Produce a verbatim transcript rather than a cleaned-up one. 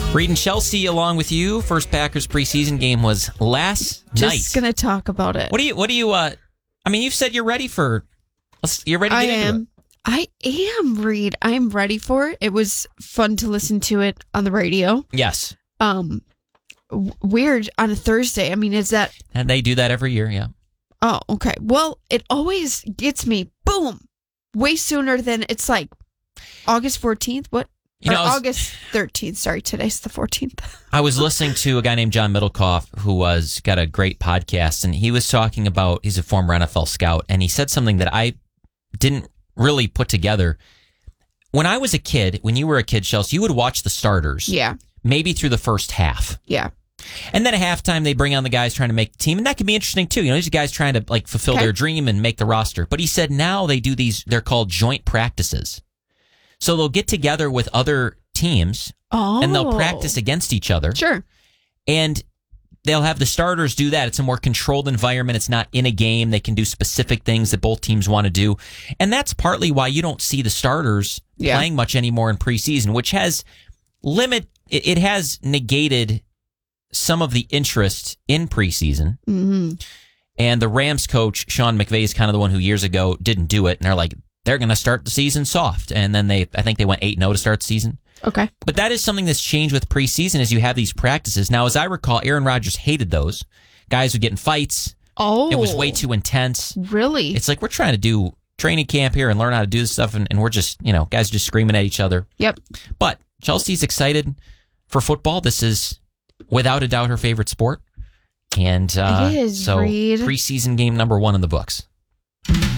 Reed and Chelsea along with you. First Packers preseason game was last Just night. Just gonna talk about it. What do you? What do you? Uh, I mean, you've said you're ready for. You're ready to I get into am. it. I am, Reed. I am ready for it. It was fun to listen to it on the radio. Yes. Um, w- weird on a Thursday. I mean, is that? And they do that every year. Yeah. Oh, okay. Well, it always gets me. Boom. Way sooner than it's like August fourteenth. What? You or know, I was- August thirteenth. Sorry, today's the fourteenth. I was listening to a guy named John Middlecoff who was got a great podcast, and he was talking about, he's a former N F L scout, and he said something that I didn't really put together. When I was a kid, when you were a kid, Chelsea, you would watch the starters. Yeah. Maybe through the first half. Yeah. And then at halftime, they bring on the guys trying to make the team, and that can be interesting too. You know, these are guys trying to like fulfill Okay. their dream and make the roster. But he said now they do these, they're called joint practices. So they'll get together with other teams Oh. and they'll practice against each other. Sure. And they'll have the starters do that. It's a more controlled environment. It's not in a game. They can do specific things that both teams want to do. And that's partly why you don't see the starters Yeah. playing much anymore in preseason, which has limit, it, it has negated some of the interest in preseason. Mm-hmm. And the Rams coach, Sean McVay, is kind of the one who years ago didn't do it. And they're like, they're going to start the season soft. And then they, I think they went eight and oh to start the season. Okay. But that is something that's changed with preseason as you have these practices. Now, as I recall, Aaron Rodgers hated those. Guys would get in fights. Oh. It was way too intense. Really? It's like we're trying to do training camp here and learn how to do this stuff, and, and we're just, you know, guys just screaming at each other. Yep. But Chelsea's excited for football. This is, without a doubt, her favorite sport. And uh, It is, so Reed. preseason game number one in the books.